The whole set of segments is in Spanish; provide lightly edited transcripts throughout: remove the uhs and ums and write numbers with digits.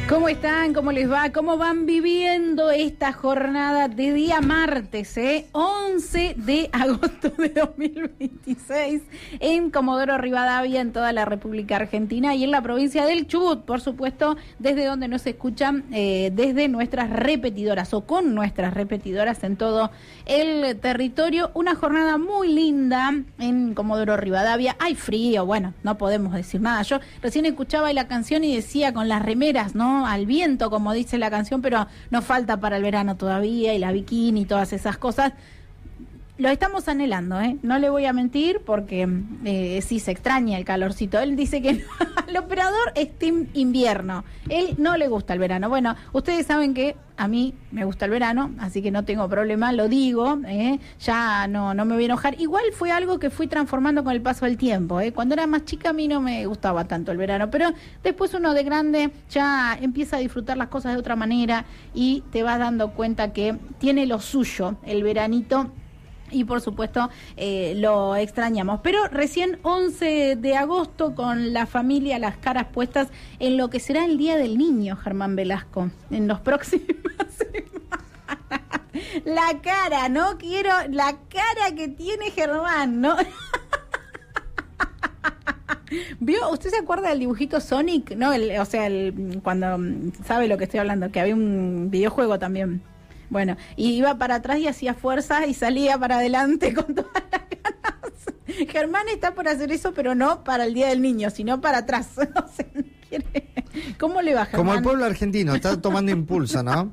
¿Cómo están? ¿Cómo les va? ¿Cómo van viviendo esta jornada de día martes, 11 de agosto de 2026 en Comodoro Rivadavia, en toda la República Argentina y en la provincia del Chubut, por supuesto, desde donde nos escuchan, desde nuestras repetidoras o con nuestras repetidoras en todo el territorio. Una jornada muy linda en Comodoro Rivadavia. Hay frío, bueno, no podemos decir nada. Yo recién escuchaba la canción y decía con las remeras, ¿no? Al viento, como dice la canción, pero nos falta para el verano todavía, y la bikini y todas esas cosas. Lo estamos anhelando, no le voy a mentir, porque sí se extraña el calorcito. Él dice que no, al operador es team invierno, él no le gusta el verano. Bueno, ustedes saben que a mí me gusta el verano, así que no tengo problema, lo digo, ya no me voy a enojar. Igual fue algo que fui transformando con el paso del tiempo, Cuando era más chica a mí no me gustaba tanto el verano, pero después uno de grande ya empieza a disfrutar las cosas de otra manera y te vas dando cuenta que tiene lo suyo el veranito. Y por supuesto lo extrañamos. Pero recién 11 de agosto con la familia, las caras puestas en lo que será el Día del Niño, Germán Velasco, en los próximos semanas. La cara, ¿no? Quiero la cara que tiene Germán, ¿no? ¿Vio? ¿Usted se acuerda del dibujito Sonic? No, cuando sabe lo que estoy hablando, que había un videojuego también. Bueno, y iba para atrás y hacía fuerza y salía para adelante con todas las ganas. Germán está por hacer eso, pero no para el Día del Niño, sino para atrás. No sé, quiere. ¿Cómo le va, Germán? Como el pueblo argentino, está tomando impulso, ¿no?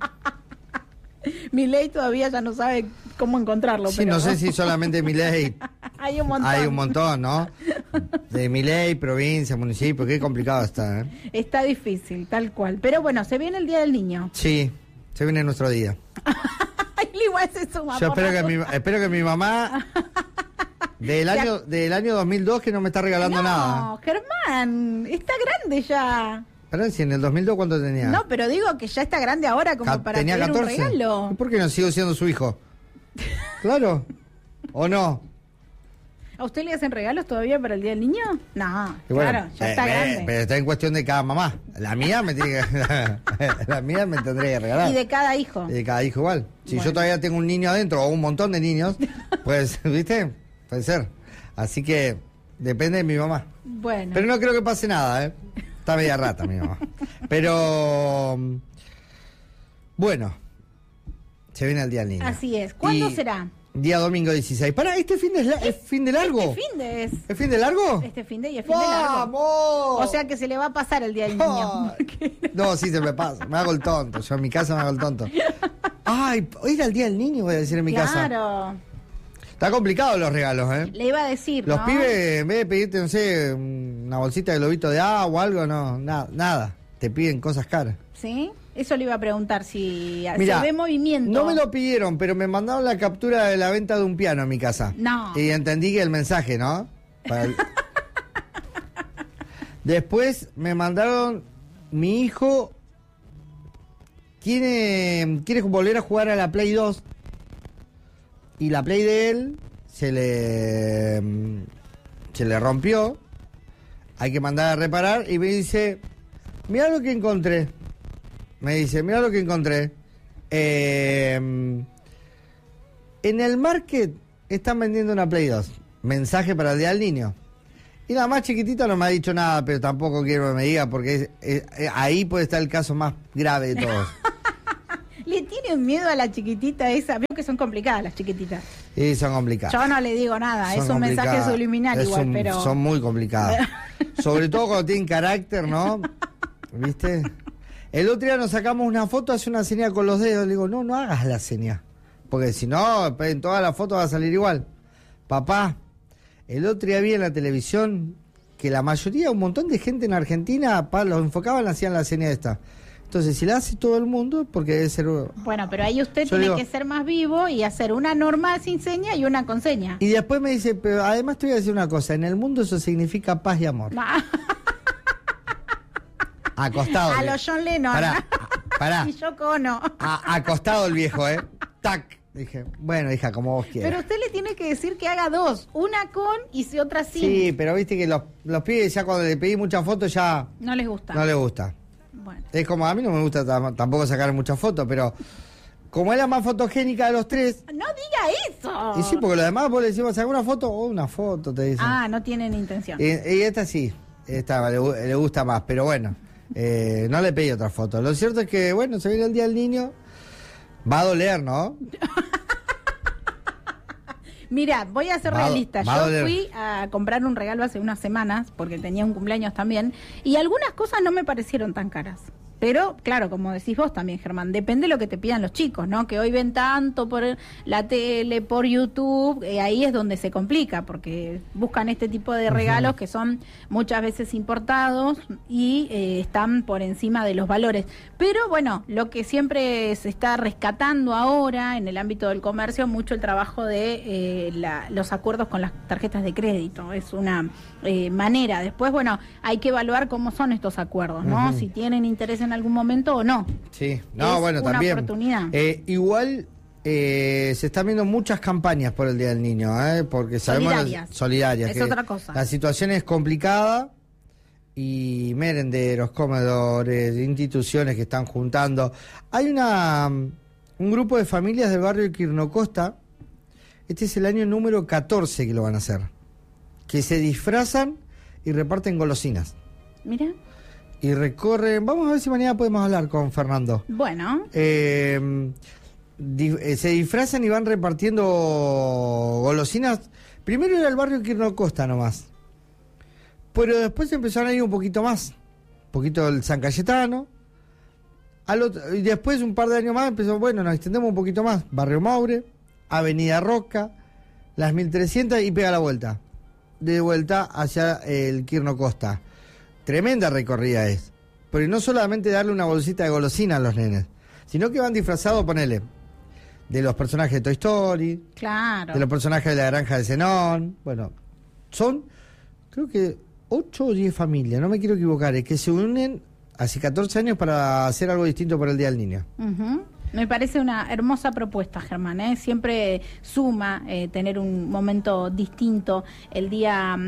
Milei todavía ya no sabe cómo encontrarlo. Sí, pero no sé si solamente Milei. Hay un montón. Hay un montón, ¿no? De Milei, provincia, municipio, qué complicado está, Está difícil, tal cual. Pero bueno, se viene el Día del Niño. Sí, se viene nuestro día. Él igual se suma. Yo espero que mi mamá del año 2002 que no me está regalando nada. No, Germán, está grande ya. Perdón, si en el 2002 ¿cuánto tenía? No, pero digo que ya está grande ahora como para tenía tener 14. un regalo. ¿Por qué no sigo siendo su hijo? Claro. ¿O no? ¿A usted le hacen regalos todavía para el Día del Niño? No, bueno, claro, ya está grande. Pero está en cuestión de cada mamá. La mía me tiene que, la mía me tendría que regalar. Y de cada hijo. Y de cada hijo igual. Si bueno, yo todavía tengo un niño adentro o un montón de niños, pues, ¿viste? Puede ser. Así que depende de mi mamá. Bueno. Pero no creo que pase nada, Está media rata mi mamá. Pero bueno, se viene el Día del Niño. Así es. ¿Cuándo será? Día domingo 16. Para, ¿este fin es fin de largo? Este fin de es. ¿Es fin de largo? Este fin de y es fin de largo. ¡Vamos! O sea que se le va a pasar el Día del Niño. No, sí se me pasa. Me hago el tonto. Yo en mi casa me hago el tonto. Ay, hoy era el Día del Niño, voy a decir en mi casa. Claro. Está complicado los regalos, Le iba a decir, Los ¿no? pibes, en vez de pedirte, no sé, una bolsita de globito de agua o algo, no, nada. Te piden cosas caras. ¿Sí? Eso le iba a preguntar si Mirá, se ve movimiento. No me lo pidieron, pero me mandaron la captura de la venta de un piano a mi casa. No. Y entendí que el mensaje, ¿no? Después me mandaron, mi hijo quiere volver a jugar a la Play 2 y la Play de él se le rompió, hay que mandar a reparar y me dice, mirá lo que encontré. En el market están vendiendo una Play 2. Mensaje para el Día del Niño. Y la más chiquitita no me ha dicho nada, pero tampoco quiero que me diga porque ahí puede estar el caso más grave de todos. ¿Le tienen miedo a la chiquitita esa? Veo que son complicadas las chiquititas. Sí, son complicadas. Yo no le digo nada, es un mensaje subliminal igual, pero... Son muy complicadas. Sobre todo cuando tienen carácter, ¿no? ¿Viste? El otro día nos sacamos una foto, hace una señal con los dedos. Le digo, no hagas la señal. Porque si no, en toda la foto va a salir igual. Papá, el otro día vi en la televisión que la mayoría, un montón de gente en Argentina, los enfocaban, hacían la señal esta. Entonces, si la hace todo el mundo, porque debe ser... Bueno, pero ahí usted tiene que ser más vivo y hacer una normal sin seña y una con seña. Y después me dice, pero además te voy a decir una cosa, en el mundo eso significa paz y amor. Acostado. A los John Lennon. Pará. Y Yoko Ono. Acostado el viejo, Tac. Dije, bueno, hija, como vos quieras. Pero usted le tiene que decir que haga dos, una con y otra sin. Sí, pero viste que los pibes ya cuando le pedí muchas fotos ya... No les gusta. No les gusta. Bueno. Es como, a mí no me gusta tampoco sacar muchas fotos, pero como es la más fotogénica de los tres... ¡No diga eso! Y sí, porque los demás vos le decimos, ¿saca una foto? O una foto, te dicen. Ah, no tienen intención. Y esta sí, esta le gusta más, pero bueno, no le pedí otra foto. Lo cierto es que, bueno, se viene el Día del Niño, va a doler, ¿no? Mira, voy a ser realista. Yo fui a comprar un regalo hace unas semanas, porque tenía un cumpleaños también, y algunas cosas no me parecieron tan caras. Pero, claro, como decís vos también, Germán, depende de lo que te pidan los chicos, ¿no? Que hoy ven tanto por la tele, por YouTube, ahí es donde se complica, porque buscan este tipo de regalos que son muchas veces importados y están por encima de los valores. Pero, bueno, lo que siempre se está rescatando ahora en el ámbito del comercio, mucho el trabajo de los acuerdos con las tarjetas de crédito. Es una manera. Después, bueno, hay que evaluar cómo son estos acuerdos, ¿no? Si tienen interés en algún momento o no. Sí, no, es bueno, una también. Oportunidad. Igual se están viendo muchas campañas por el Día del Niño, porque sabemos solidarias. Es otra cosa. La situación es complicada y merenderos, comedores, instituciones que están juntando. Hay un grupo de familias del barrio de Quirnocosta. Este es el año número 14 que lo van a hacer, que se disfrazan y reparten golosinas. Mira. Y recorren, vamos a ver si mañana podemos hablar con Fernando. Bueno. Se disfrazan y van repartiendo golosinas. Primero era el barrio Quirnocosta nomás, pero después empezaron a ir un poquito más. Un poquito el San Cayetano. Y después, un par de años más, empezó, bueno, nos extendemos un poquito más. Barrio Maure, Avenida Roca, las 1300 y pega la vuelta. De vuelta hacia el Quirnocosta. Tremenda recorrida es. Pero no solamente darle una bolsita de golosina a los nenes, sino que van disfrazados, ponele, de los personajes de Toy Story, claro, de los personajes de la Granja de Zenón. Bueno, son, creo que 8 o 10 familias, no me quiero equivocar, que se unen hace 14 años para hacer algo distinto por el Día del Niño. Me parece una hermosa propuesta, Germán. Siempre suma tener un momento distinto el Día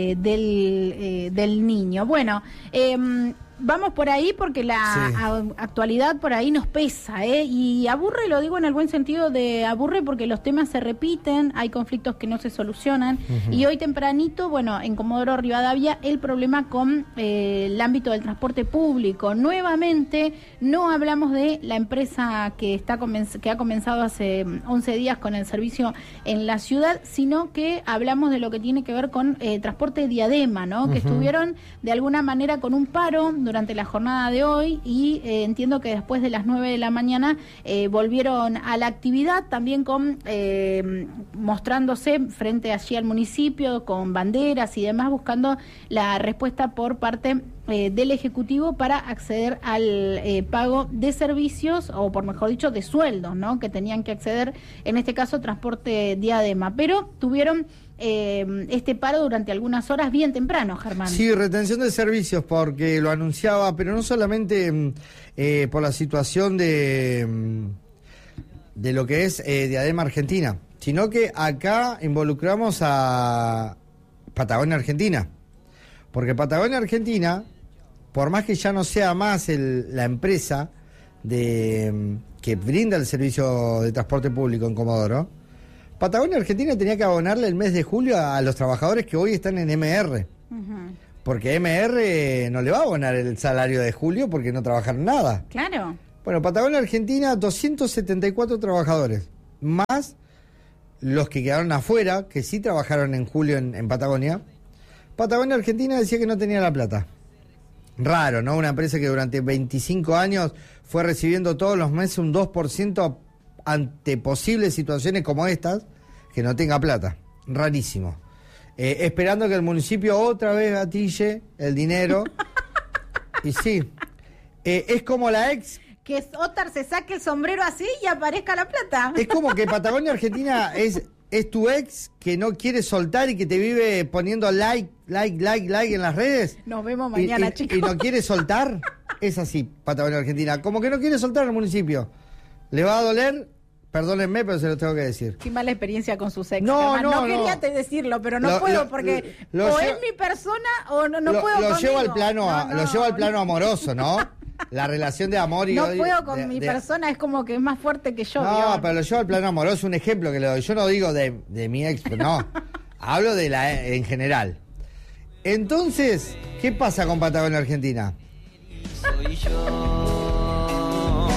del Niño. Bueno, vamos por ahí porque la actualidad por ahí nos pesa, y aburre, lo digo en el buen sentido de aburre porque los temas se repiten, hay conflictos que no se solucionan, y hoy tempranito, bueno, en Comodoro Rivadavia, el problema con el ámbito del transporte público. Nuevamente, no hablamos de la empresa que ha comenzado hace 11 días con el servicio en la ciudad, sino que hablamos de lo que tiene que ver con transporte Diadema, ¿no? Que estuvieron de alguna manera con un paro durante la jornada de hoy, y entiendo que después de las 9 de la mañana volvieron a la actividad, también con mostrándose frente allí al municipio con banderas y demás, buscando la respuesta por parte del Ejecutivo para acceder al pago de servicios, o por mejor dicho, de sueldos, ¿no? Que tenían que acceder, en este caso, transporte Diadema. Pero tuvieron este paro durante algunas horas bien temprano, Germán. Sí, retención de servicios, porque lo anunciaba, pero no solamente por la situación de lo que es Diadema Argentina, sino que acá involucramos a Patagonia Argentina, porque Patagonia Argentina, por más que ya no sea más la empresa que brinda el servicio de transporte público en Comodoro, Patagonia Argentina tenía que abonarle el mes de julio a los trabajadores que hoy están en MR. Porque MR no le va a abonar el salario de julio porque no trabajaron nada. Claro. Bueno, Patagonia Argentina, 274 trabajadores, más los que quedaron afuera, que sí trabajaron en julio en Patagonia. Patagonia Argentina decía que no tenía la plata. Raro, ¿no? Una empresa que durante 25 años fue recibiendo todos los meses un 2% ante posibles situaciones como estas, que no tenga plata. Rarísimo. Esperando que el municipio otra vez gatille el dinero. Y sí, es como la ex... Que Otar se saque el sombrero así y aparezca la plata. Es como que Patagonia Argentina es tu ex que no quiere soltar y que te vive poniendo like en las redes. Nos vemos mañana, chicos. Y no quiere soltar. Es así, Patagonia Argentina. Como que no quiere soltar al municipio. ¿Le va a doler? Perdónenme, pero se lo tengo que decir. Qué mala experiencia con sus ex. No quería decirlo, pero no puedo porque o es mi persona o no puedo lo conmigo. llevo al plano amoroso, ¿no? la relación de amor y no odio. puedo con mi persona, es como que es más fuerte que yo. No, ¿vio? pero lo llevo al plano amoroso, un ejemplo que le doy. Yo no digo de mi ex, no. Hablo de en general. Entonces, ¿qué pasa con Patagonia Argentina? Soy yo.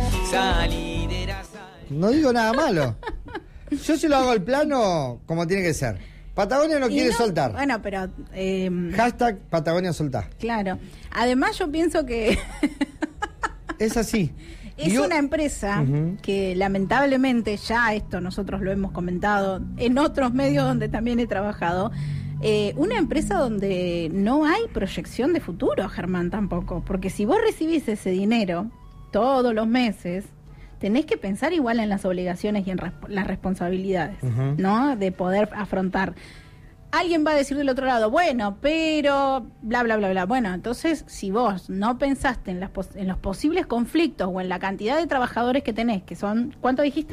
No digo nada malo. Yo se lo hago al plano como tiene que ser. Patagonia no quiere soltar. Bueno, pero... Hashtag Patagonia soltar. Claro. Además yo pienso que... Es así. Es una empresa que lamentablemente, ya esto nosotros lo hemos comentado en otros medios donde también he trabajado, una empresa donde no hay proyección de futuro, Germán, tampoco. Porque si vos recibís ese dinero todos los meses, tenés que pensar igual en las obligaciones y en las responsabilidades, ¿no? De poder afrontar. Alguien va a decir del otro lado, bueno, pero bla, bla, bla, bla. Bueno, entonces, si vos no pensaste en los posibles conflictos o en la cantidad de trabajadores que tenés, que son, ¿cuánto dijiste?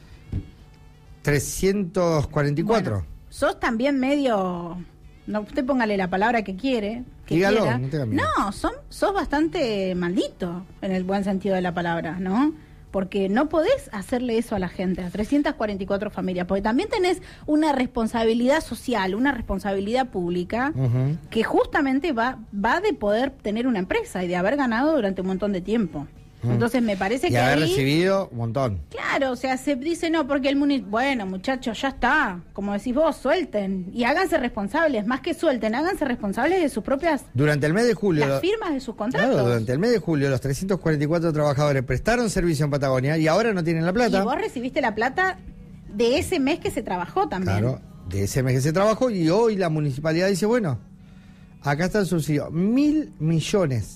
344. Bueno, sos también medio... No, usted póngale la palabra que quiere. Que dígalo, quiera. no tenga miedo. No, sos bastante maldito, en el buen sentido de la palabra, ¿no? Porque no podés hacerle eso a la gente, a 344 familias, porque también tenés una responsabilidad social, una responsabilidad pública, que justamente va de poder tener una empresa y de haber ganado durante un montón de tiempo. Entonces me parece que haber ahí, recibido un montón. Claro, o sea, se dice no, porque el municipio, bueno, muchachos, ya está, como decís vos, suelten y háganse responsables, más que suelten, háganse responsables de sus propias... Durante el mes de julio... Las firmas de sus contratos. Claro, durante el mes de julio los 344 trabajadores prestaron servicio en Patagonia y ahora no tienen la plata. Y vos recibiste la plata de ese mes que se trabajó también. Claro, de ese mes que se trabajó y hoy la municipalidad dice, bueno, acá está el subsidio, 1.000 millones.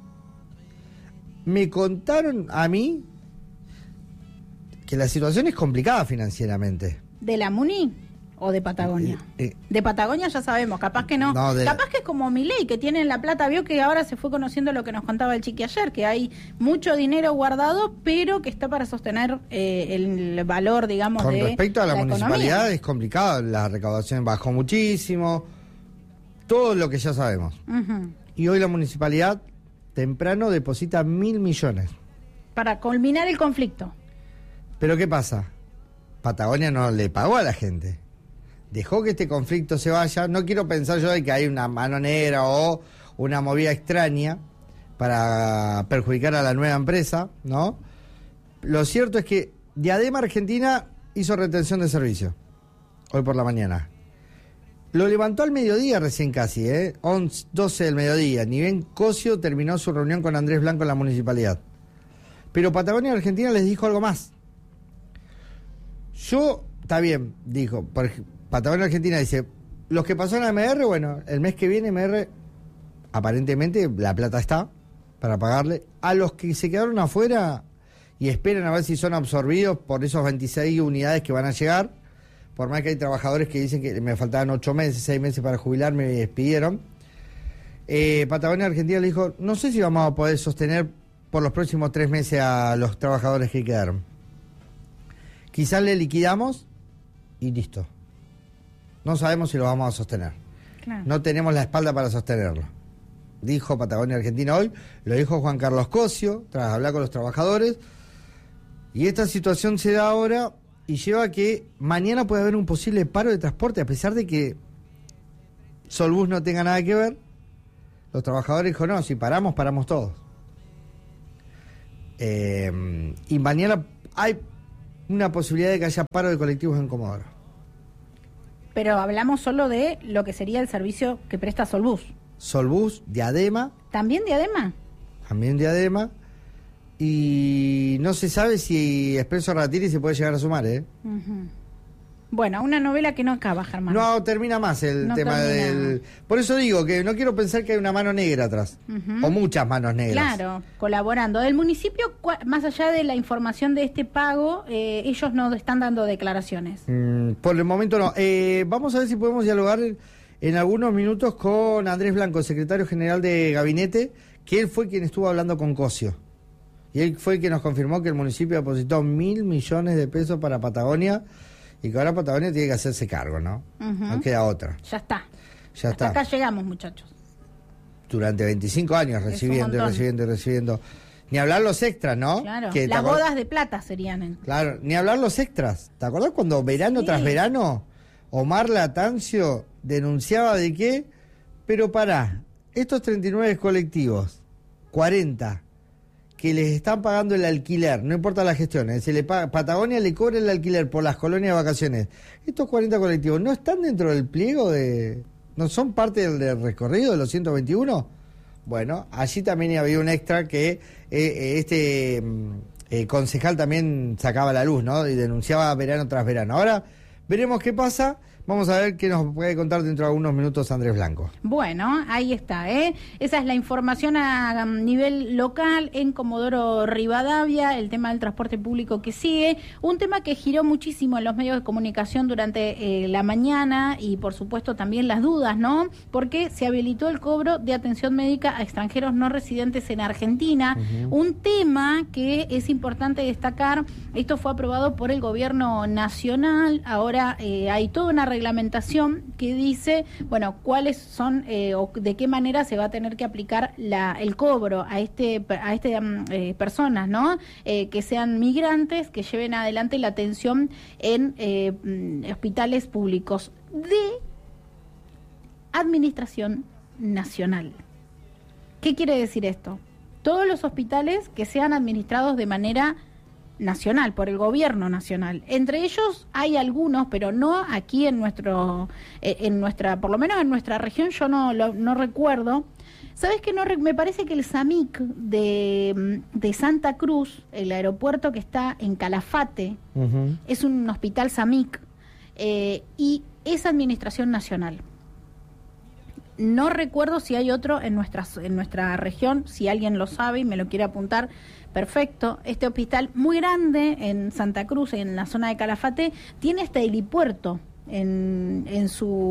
Me contaron a mí que la situación es complicada financieramente. ¿De la Muni o de Patagonia? De Patagonia ya sabemos, capaz que no. Capaz que es como Milei, que tienen la plata, vio que ahora se fue conociendo lo que nos contaba el Chiqui ayer, que hay mucho dinero guardado, pero que está para sostener el valor, digamos, con de respecto a la municipalidad economía. Es complicado, la recaudación bajó muchísimo, todo lo que ya sabemos. Y hoy la municipalidad temprano deposita 1.000 millones. Para culminar el conflicto. Pero ¿qué pasa? Patagonia no le pagó a la gente. Dejó que este conflicto se vaya. No quiero pensar yo de que hay una mano negra o una movida extraña para perjudicar a la nueva empresa, ¿no? Lo cierto es que Diadema Argentina hizo retención de servicio hoy por la mañana. Lo levantó al mediodía recién casi, 11, 12 del mediodía. Ni bien Cosio terminó su reunión con Andrés Blanco en la municipalidad. Pero Patagonia Argentina les dijo algo más. Está bien, dijo, Patagonia Argentina dice, los que pasaron a MR, bueno, el mes que viene MR, aparentemente la plata está para pagarle. A los que se quedaron afuera y esperan a ver si son absorbidos por esos 26 unidades que van a llegar, por más que hay trabajadores que dicen que me faltaban 8 meses, 6 meses para jubilarme, me despidieron. Patagonia Argentina le dijo, no sé si vamos a poder sostener por los próximos 3 meses a los trabajadores que quedaron. Quizás le liquidamos y listo. No sabemos si lo vamos a sostener. Claro. No tenemos la espalda para sostenerlo. Dijo Patagonia Argentina hoy, lo dijo Juan Carlos Cosio, tras hablar con los trabajadores. Y esta situación se da ahora y lleva a que mañana puede haber un posible paro de transporte, a pesar de que Solbus no tenga nada que ver. Los trabajadores dijo, no, si paramos, paramos todos. Y mañana hay una posibilidad de que haya paro de colectivos en Comodoro. Pero hablamos solo de lo que sería el servicio que presta Solbus. Solbus, Diadema. ¿También Diadema? También Diadema. Y no se sabe si Expreso Ratiri se puede llegar a sumar, Bueno, una novela que no acaba, Germán. No termina más el tema del... Por eso digo que no quiero pensar que hay una mano negra atrás. O muchas manos negras. Claro, colaborando. Del municipio, más allá de la información de este pago, ellos no están dando declaraciones. Por el momento no. Vamos a ver si podemos dialogar en algunos minutos con Andrés Blanco, secretario general de Gabinete, que él fue quien estuvo hablando con Cosio. Y él fue quien nos confirmó que el municipio depositó 1.000 millones de pesos para Patagonia y que ahora Patagonia tiene que hacerse cargo, ¿no? No queda otra. Ya está. Ya está. Hasta acá llegamos, muchachos. durante 25 años recibiendo y montón. recibiendo y recibiendo. Ni hablar los extras, ¿no? Claro, Que, las bodas de plata serían. Claro, ni hablar los extras. ¿Te acordás cuando verano Sí. tras verano Omar Latancio denunciaba de qué? Pero pará, estos 39 colectivos, 40, que les están pagando el alquiler, no importa la gestión, se le paga, Patagonia le cobra el alquiler por las colonias de vacaciones. Estos 40 colectivos no están dentro del pliego de... ¿No son parte del recorrido de los 121? Bueno, allí también había un extra que concejal también sacaba a la luz, ¿no? Y denunciaba verano tras verano. Ahora veremos qué pasa. Vamos a ver qué nos puede contar dentro de algunos minutos Andrés Blanco. Bueno, ahí está, ¿eh? Esa es la información a nivel local en Comodoro Rivadavia, el tema del transporte público que sigue, un tema que giró muchísimo en los medios de comunicación durante la mañana y por supuesto también las dudas, ¿no? Porque se habilitó el cobro de atención médica a extranjeros no residentes en Argentina, un tema que es importante destacar. Esto fue aprobado por el gobierno nacional, ahora hay toda una reglamentación que dice, bueno, cuáles son o de qué manera se va a tener que aplicar el cobro a personas, ¿no? Que sean migrantes, que lleven adelante la atención en hospitales públicos de administración nacional. ¿Qué quiere decir esto? Todos los hospitales que sean administrados de manera nacional, por el gobierno nacional. Entre ellos hay algunos, pero no aquí en nuestra, por lo menos en nuestra región, yo no recuerdo. ¿Sabes qué? Me parece que el SAMIC de Santa Cruz, el aeropuerto que está en Calafate, es un hospital SAMIC y es administración nacional. No recuerdo si hay otro en nuestra región, si alguien lo sabe y me lo quiere apuntar, perfecto. Este hospital muy grande en Santa Cruz, en la zona de Calafate, tiene este helipuerto en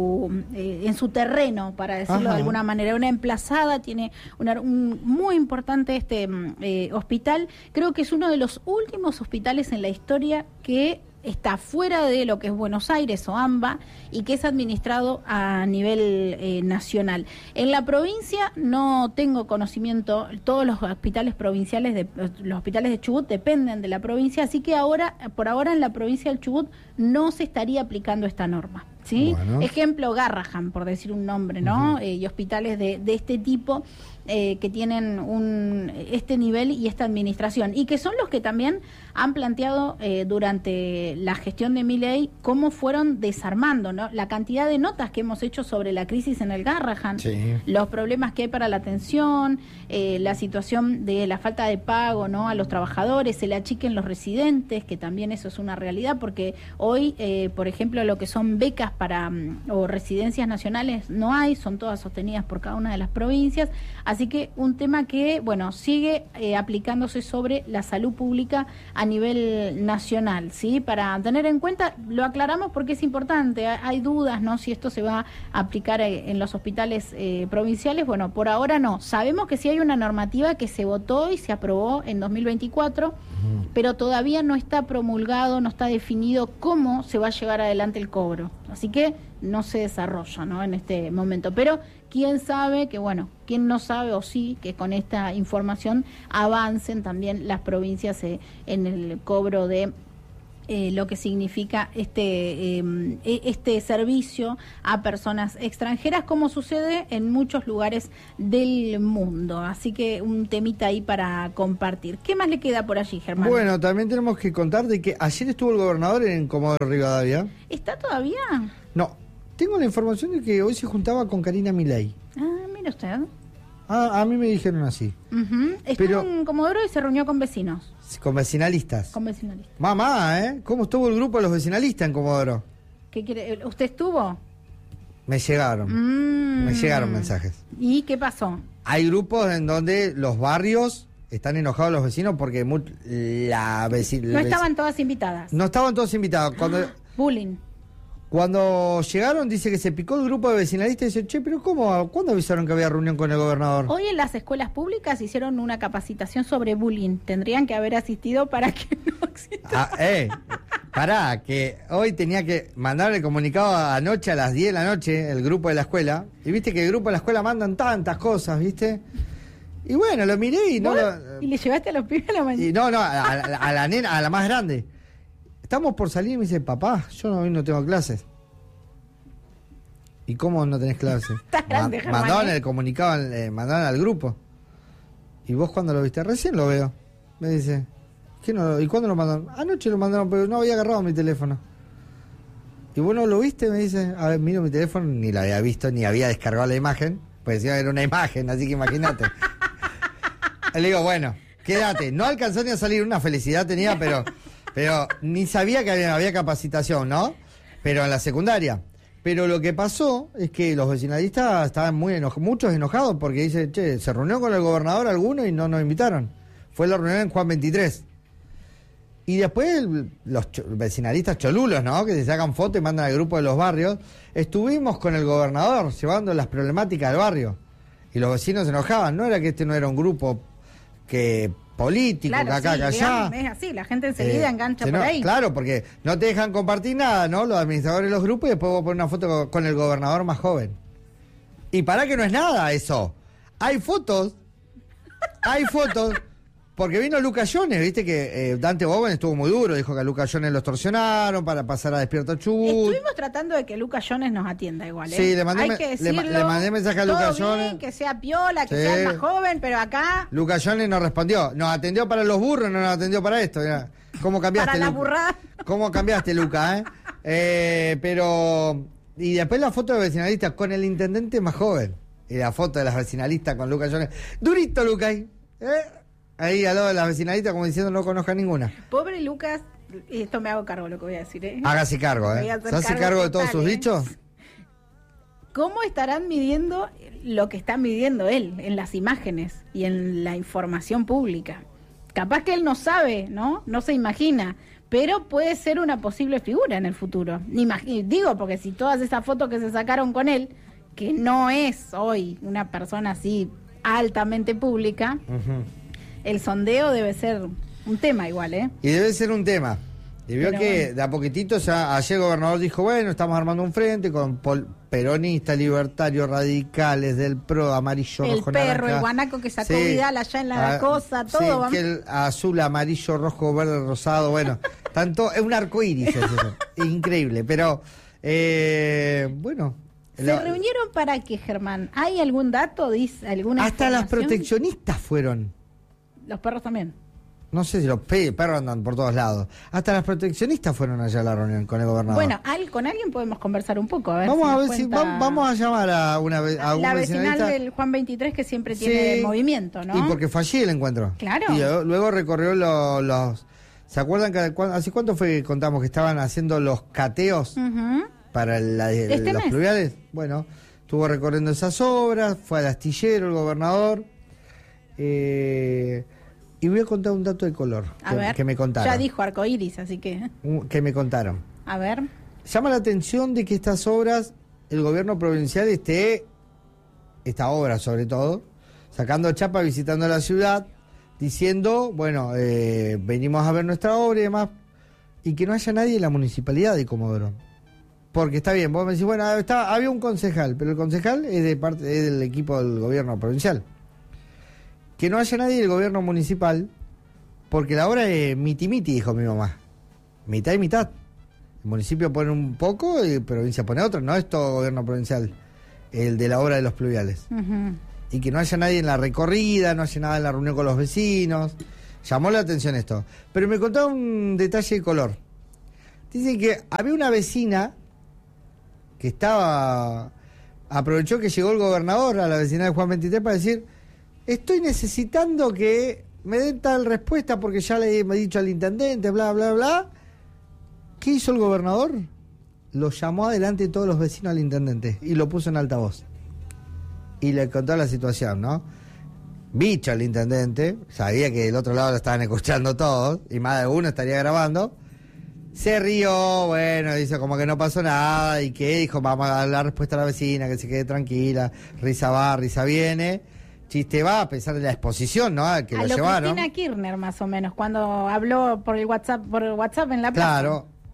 su terreno, para decirlo de alguna manera, una emplazada, tiene un muy importante hospital. Creo que es uno de los últimos hospitales en la historia que está fuera de lo que es Buenos Aires o AMBA y que es administrado a nivel nacional. En la provincia no tengo conocimiento, todos los hospitales provinciales, los hospitales de Chubut dependen de la provincia, así que por ahora en la provincia del Chubut no se estaría aplicando esta norma. ¿Sí? Bueno. Ejemplo, Garrahan, por decir un nombre, ¿no? Y hospitales de este tipo que tienen este nivel y esta administración, y que son los que también han planteado durante la gestión de Milei cómo fueron desarmando, ¿no? La cantidad de notas que hemos hecho sobre la crisis en el Garrahan, sí, los problemas que hay para la atención, la situación de la falta de pago, ¿no? A los trabajadores, el achique en los residentes, que también eso es una realidad, porque hoy, por ejemplo, lo que son becas o residencias nacionales no hay, son todas sostenidas por cada una de las provincias, así que un tema que, bueno, sigue aplicándose sobre la salud pública a nivel nacional, ¿sí? Para tener en cuenta, lo aclaramos porque es importante, hay dudas, ¿no? Si esto se va a aplicar en los hospitales provinciales, bueno, por ahora no. Sabemos que sí hay una normativa que se votó y se aprobó en 2024, pero todavía no está promulgado, no está definido cómo se va a llevar adelante el cobro. Así que no se desarrolla, ¿no? En este momento. Pero quién sabe que, bueno, quién no sabe o sí que con esta información avancen también las provincias en el cobro de lo que significa este servicio a personas extranjeras, como sucede en muchos lugares del mundo. Así que un temita ahí para compartir. ¿Qué más le queda por allí, Germán? Bueno, también tenemos que contar de que ayer estuvo el gobernador en Comodoro Rivadavia. ¿Está todavía? No, tengo la información de que hoy se juntaba con Karina Milei. Ah, mire usted. A mí me dijeron así. Estuvo en Comodoro y se reunió con vecinos. Con vecinalistas. Con vecinalistas. Mamá, ¿cómo estuvo el grupo de los vecinalistas en Comodoro? ¿Qué quiere? ¿Usted estuvo? Me llegaron. Me llegaron mensajes. ¿Y qué pasó? Hay grupos en donde los barrios están enojados los vecinos porque no estaban todas invitadas. No estaban todos invitados. Bullying. Cuando llegaron, dice que se picó el grupo de vecinalistas y dice, che, pero ¿cómo? ¿Cuándo avisaron que había reunión con el gobernador? Hoy en las escuelas públicas hicieron una capacitación sobre bullying. Tendrían que haber asistido para que no exista. Pará, que hoy tenía que mandar el comunicado anoche a las 10 de la noche, el grupo de la escuela. Y viste que el grupo de la escuela mandan tantas cosas, ¿viste? Y bueno, lo miré y no lo... ¿Y le llevaste a los pibes a la mañana? Y no, a la nena, a la más grande. Estamos por salir y me dice, papá, yo hoy no tengo clases. ¿Y cómo no tenés clases? Estás grande, Germán, Mandaron el comunicado, mandaron al grupo. ¿Y vos cuándo lo viste? Recién lo veo. Me dice, ¿qué no? ¿Y cuándo lo mandaron? Anoche lo mandaron, pero no había agarrado mi teléfono. ¿Y vos no lo viste? Me dice, a ver, miro mi teléfono, ni lo había visto, ni había descargado la imagen. Pues decía, era una imagen, así que imagínate. Le digo, bueno, quédate. No alcanzó ni a salir, una felicidad tenía, pero ni sabía que había capacitación, ¿no? Pero en la secundaria. Pero lo que pasó es que los vecinalistas estaban muchos enojados porque dice, che, se reunió con el gobernador alguno y no nos invitaron. Fue la reunión en Juan 23. Y después los vecinalistas cholulos, ¿no? Que se sacan fotos y mandan al grupo de los barrios. Estuvimos con el gobernador llevando las problemáticas del barrio. Y los vecinos se enojaban. No era que este no era un grupo político, claro, que acá, sí, que allá. Es así, la gente enseguida engancha por ahí. Claro, porque no te dejan compartir nada, ¿no? Los administradores de los grupos y después vos pones una foto con el gobernador más joven. Y para que no es nada eso. Hay fotos, porque vino Lucas Jones, viste que Dante Bowen estuvo muy duro, dijo que a Lucas Jones lo extorsionaron para pasar a Despierta Chubut. Estuvimos tratando de que Lucas Jones nos atienda igual, ¿eh? Sí, le Hay que decirlo, le mandé mensaje a Lucas Jones. Que sea piola, que Sí. sea el más joven, pero acá... Lucas Jones nos respondió, nos atendió para los burros, no nos atendió para esto. Mirá, ¿cómo cambiaste, Para la Luca? burrada. ¿Cómo cambiaste, Lucas? Pero... Y después la foto de vecinalistas con el intendente más joven. Y la foto de las vecinalistas con Lucas Jones. Durito, Lucas. Ahí al lado de las vecinalistas como diciendo no conozca ninguna. Pobre Lucas, esto me hago cargo lo que voy a decir, ¿eh? Hágase cargo, Me voy a hacer ¿Se hace cargo de todos total, sus ¿eh? dichos? ¿Cómo estarán midiendo lo que está midiendo él en las imágenes y en la información pública? Capaz que él no sabe, ¿no? No se imagina, pero puede ser una posible figura en el futuro. Digo, porque si todas esas fotos que se sacaron con él, que no es hoy una persona así altamente pública, el sondeo debe ser un tema igual, ¿eh? Y debe ser un tema. Y vio Pero que bueno. de a poquitito, ayer el gobernador dijo, bueno, estamos armando un frente con peronistas, libertarios, radicales, del PRO, amarillo, El rojo, perro, naranja. el guanaco que sacó Sí. Vidal allá en la cosa, todo. Sí, vamos. que el azul, amarillo, rojo, verde, rosado, bueno, tanto, es un arco iris, es increíble, pero bueno. ¿Se reunieron para qué, Germán? ¿Hay algún dato? ¿Dice alguna Hasta las información? proteccionistas fueron. Los perros también. No sé si los perros andan por todos lados. Hasta las proteccionistas fueron allá a la reunión con el gobernador. Bueno, con alguien podemos conversar un poco. A ver vamos si a nos ver si cuenta vamos a llamar a una a un la vecinalista. vecinal del Juan 23 que siempre tiene Sí, movimiento, ¿no? Y porque fue allí el encuentro. Claro. Y luego recorrió los... ¿Se acuerdan que hace cuánto fue que contamos que estaban haciendo los cateos Ujú. para los mes. pluviales? Bueno, estuvo recorriendo esas obras, fue al astillero el gobernador. Y voy a contar un dato de color A ver, que me contaron. ya dijo arcoíris, así que... Que me contaron. A ver. Llama la atención de que estas obras, el gobierno provincial esta obra sobre todo, sacando chapa, visitando la ciudad, diciendo, bueno, venimos a ver nuestra obra y demás, y que no haya nadie en la municipalidad de Comodoro. Porque está bien, vos me decís, bueno, había un concejal, pero el concejal es es del equipo del gobierno provincial. Que no haya nadie del gobierno municipal, porque la obra es miti-miti, dijo mi mamá. Mitad y mitad. El municipio pone un poco y provincia pone otro. No es todo gobierno provincial, el de la obra de los pluviales. Ujú. Y que no haya nadie en la recorrida, no haya nada en la reunión con los vecinos. Llamó la atención esto. Pero me contaba un detalle de color. Dicen que había una vecina que aprovechó que llegó el gobernador a la vecina de Juan 23 para decir, estoy necesitando que me den tal respuesta porque ya le he dicho al intendente, bla, bla, bla. ¿Qué hizo el gobernador? Lo llamó adelante de todos los vecinos al intendente y lo puso en altavoz. Y le contó la situación, ¿no? Bicho al intendente, sabía que del otro lado lo estaban escuchando todos, y más de uno estaría grabando. Se rió, bueno, dice como que no pasó nada, y que dijo, vamos a dar la respuesta a la vecina, que se quede tranquila, risa va, risa viene, chiste va, a pesar de la exposición, ¿no? Que A lo lo llevaron. Cristina Kirchner, más o menos, cuando habló por el WhatsApp en la plaza. Claro,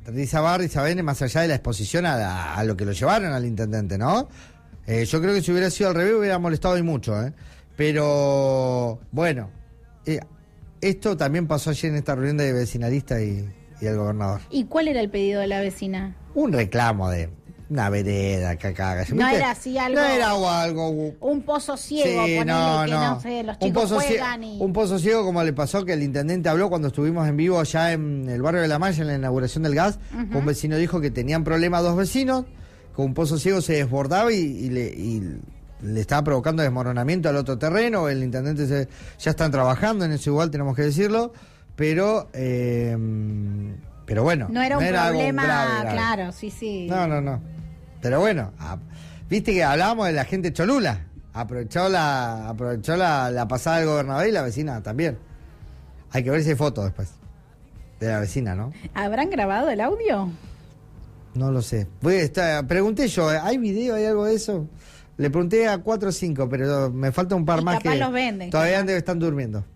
Rizabene, más allá de la exposición a lo que lo llevaron al intendente, ¿no? Yo creo que si hubiera sido al revés hubiera molestado y mucho, ¿eh? Pero, bueno, esto también pasó ayer en esta reunión de vecinalistas y el gobernador. ¿Y cuál era el pedido de la vecina? Un reclamo de una vereda que caga. No era así algo. No era algo. Un pozo ciego, Sí, ponele, no, que no. no sé, los chicos juegan y. Un pozo ciego, como le pasó que el intendente habló cuando estuvimos en vivo allá en el barrio de La Maya, en la inauguración del gas. Un vecino dijo que tenían problema 2 vecinos, con un pozo ciego se desbordaba y le estaba provocando desmoronamiento al otro terreno. El intendente ya están trabajando en eso, igual tenemos que decirlo, pero bueno. No era un algo problema, grave. claro, sí. No. Pero bueno, viste que hablábamos de la gente cholula. Aprovechó la pasada del gobernador y la vecina también. Hay que ver si hay fotos después de la vecina, ¿no? ¿Habrán grabado el audio? No lo sé. Pregunté yo, ¿hay video, hay algo de eso? Le pregunté a 4 o 5, pero me falta un par Y más capaz que los venden, todavía capaz. están durmiendo.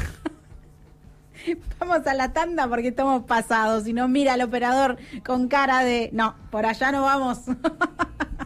Vamos a la tanda porque estamos pasados. Si no, mira al operador con cara de, no, por allá no vamos.